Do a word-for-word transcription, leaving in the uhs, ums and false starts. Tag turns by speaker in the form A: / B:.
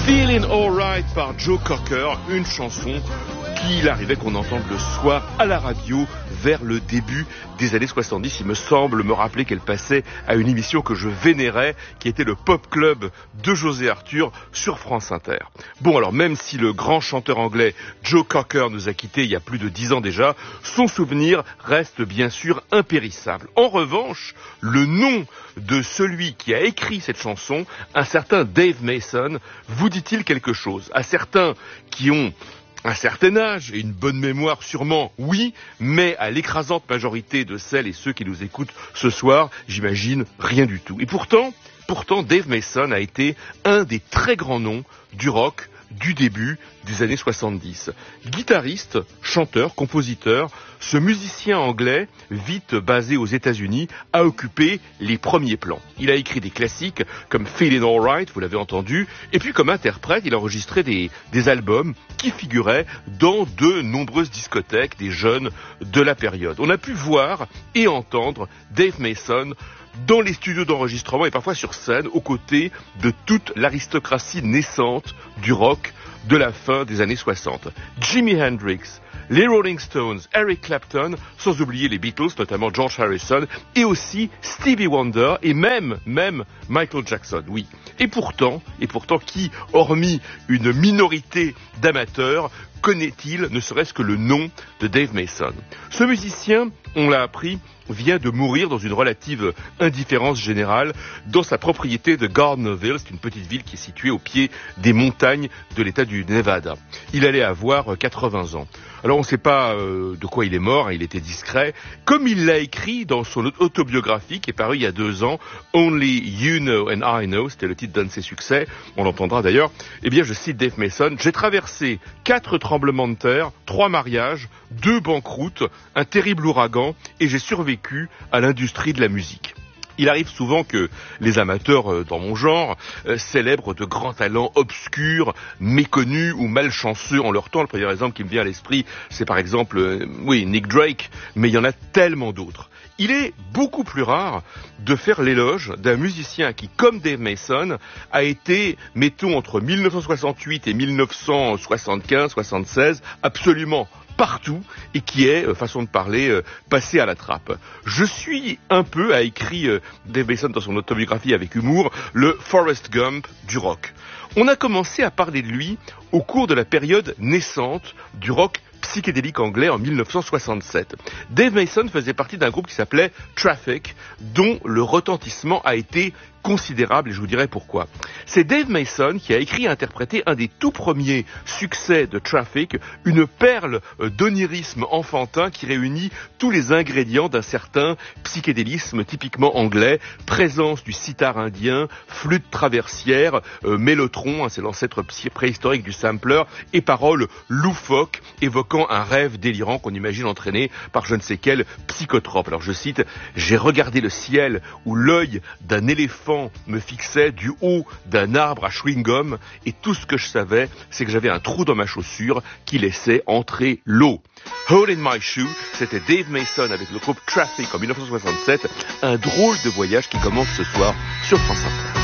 A: Feeling Alright par Joe Cocker, une chanson qu'il arrivait qu'on entende le soir à la radio vers le début des années soixante-dix. Il me semble me rappeler qu'elle passait à une émission que je vénérais, qui était le Pop Club de José Arthur sur France Inter. Bon, alors même si le grand chanteur anglais Joe Cocker nous a quittés il y a plus de dix ans déjà, son souvenir reste bien sûr impérissable. En revanche, le nom de celui qui a écrit cette chanson, un certain Dave Mason, vous dit-il quelque chose? À certains qui ont un certain âge et une bonne mémoire sûrement, oui, mais à l'écrasante majorité de celles et ceux qui nous écoutent ce soir, j'imagine rien du tout. Et pourtant, pourtant, Dave Mason a été un des très grands noms du rock du début des années soixante-dix. Guitariste, chanteur, compositeur, ce musicien anglais, vite basé aux États-Unis, a occupé les premiers plans. Il a écrit des classiques comme Feeling Alright, vous l'avez entendu, et puis comme interprète, il a enregistré des, des albums qui figuraient dans de nombreuses discothèques des jeunes de la période. On a pu voir et entendre Dave Mason dans les studios d'enregistrement et parfois sur scène, aux côtés de toute l'aristocratie naissante du rock de la fin des années soixante. Jimi Hendrix, les Rolling Stones, Eric Clapton, sans oublier les Beatles, notamment George Harrison, et aussi Stevie Wonder, et même, même Michael Jackson, oui. Et pourtant, et pourtant, qui, hormis une minorité d'amateurs, connaît-il ne serait-ce que le nom de Dave Mason? Ce musicien, on l'a appris, vient de mourir dans une relative indifférence générale dans sa propriété de Gardnerville. C'est une petite ville qui est située au pied des montagnes de l'état du Nevada. Il allait avoir quatre-vingts ans. Alors on ne sait pas euh, de quoi il est mort, hein, il était discret. Comme il l'a écrit dans son autobiographie qui est paru il y a deux ans, Only You Know and I Know, c'était le titre d'un de ses succès, on l'entendra d'ailleurs. Eh bien je cite Dave Mason, « J'ai traversé quatre tremblements de terre, trois mariages, deux banqueroutes, un terrible ouragan et j'ai survécu à l'industrie de la musique. » Il arrive souvent que les amateurs dans mon genre euh, célèbrent de grands talents obscurs, méconnus ou malchanceux en leur temps. Le premier exemple qui me vient à l'esprit, c'est par exemple, euh, oui, Nick Drake, mais il y en a tellement d'autres. Il est beaucoup plus rare de faire l'éloge d'un musicien qui, comme Dave Mason, a été, mettons, entre dix-neuf cent soixante-huit et dix-neuf cent soixante-quinze soixante-seize, absolument partout, et qui est, euh, façon de parler, euh, passé à la trappe. Je suis un peu, a écrit euh, Dave Mason dans son autobiographie avec humour, le Forrest Gump du rock. On a commencé à parler de lui au cours de la période naissante du rock psychédélique anglais en dix-neuf cent soixante-sept. Dave Mason faisait partie d'un groupe qui s'appelait Traffic, dont le retentissement a été considérable, et je vous dirai pourquoi. C'est Dave Mason qui a écrit et interprété un des tout premiers succès de Traffic, une perle d'onirisme enfantin qui réunit tous les ingrédients d'un certain psychédélisme typiquement anglais, présence du sitar indien, flûte traversière, euh, mélotron, hein, c'est l'ancêtre préhistorique du sampler, et paroles loufoques évoquant un rêve délirant qu'on imagine entraîné par je ne sais quel psychotrope. Alors je cite, « J'ai regardé le ciel où l'œil d'un éléphant me fixait du haut d'un arbre à chewing-gum et tout ce que je savais, c'est que j'avais un trou dans ma chaussure qui laissait entrer l'eau. » Hole in My Shoe, c'était Dave Mason avec le groupe Traffic en dix-neuf cent soixante-sept, un drôle de voyage qui commence ce soir sur France Inter.